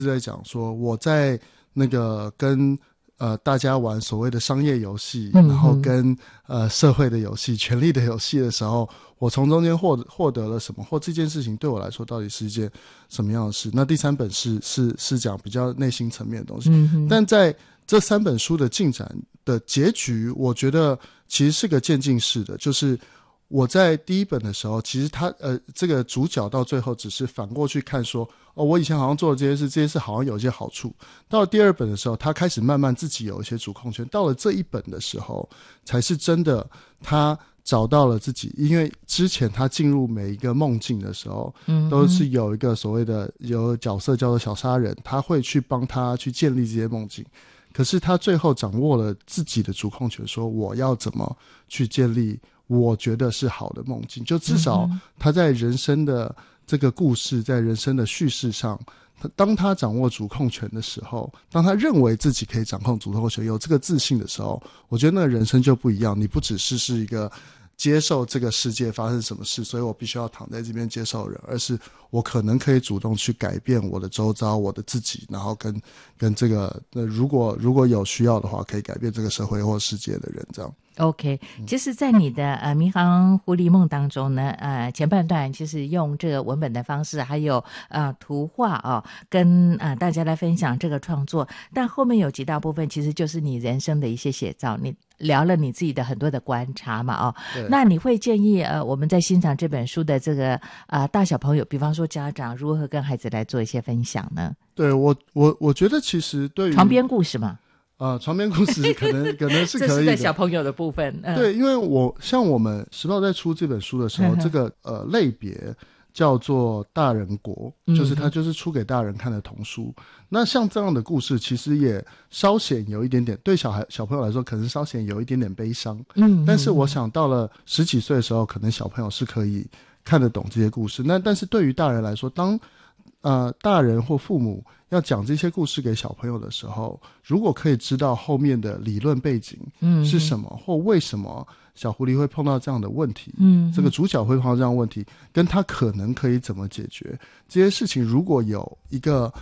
在讲说我在那个跟大家玩所谓的商业游戏，然后跟社会的游戏、权力的游戏的时候，我从中间获得了什么，或这件事情对我来说到底是一件什么样的事。那第三本是讲比较内心层面的东西，但在这3本书的进展的结局，我觉得其实是个渐进式的，就是我在第1本的时候，其实他这个主角到最后只是反过去看说，我以前好像做了这些事好像有一些好处。到了第2本的时候，他开始慢慢自己有一些主控权。到了这1本的时候，才是真的他找到了自己。因为之前他进入每一个梦境的时候，都是有一个所谓的有角色叫做小沙人，他会去帮他去建立这些梦境。可是他最后掌握了自己的主控权，说我要怎么去建立我觉得是好的梦境，就至少他在人生的这个故事，在人生的叙事上，当他掌握主控权的时候，当他认为自己可以掌控主控权，有这个自信的时候，我觉得那个人生就不一样。你不只是一个接受这个世界发生什么事，所以我必须要躺在这边接受人，而是我可能可以主动去改变我的周遭，我的自己，然后跟这个如果有需要的话，可以改变这个社会或世界的人这样。 OK， 其实在你的民航狐狸梦当中呢，前半段其实用这个文本的方式，还有图画跟大家来分享这个创作，但后面有极大部分其实就是你人生的一些写照，你聊了你自己的很多的观察嘛那你会建议我们在欣赏这本书的这个大小朋友，比方说家长如何跟孩子来做一些分享呢？ 对，我觉得其实对于床边故事嘛。 床边故事可能是可以的，这是在小朋友的部分。 对，因为像我们时报在出这本书的时候，这个类别叫做大人国，就是它就是出给大人看的童书。那像这样的故事，其实也稍显有一点点，对小朋友来说，可能稍显有一点点悲伤。但是我想到了10几岁的时候，可能小朋友是可以看得懂这些故事。那但是对于大人来说，当大人或父母要讲这些故事给小朋友的时候，如果可以知道后面的理论背景是什么，或为什么小狐狸会碰到这样的问题，这个主角会碰到这样的问题，跟他可能可以怎么解决这些事情，如果有一个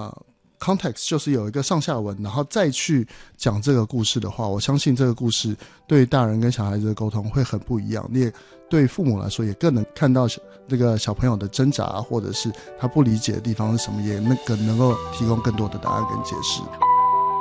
context， 就是有一个上下文，然后再去讲这个故事的话，我相信这个故事对于大人跟小孩子的沟通会很不一样，你也对父母来说也更能看到这个小朋友的挣扎，或者是他不理解的地方是什么，也能够提供更多的答案跟解释。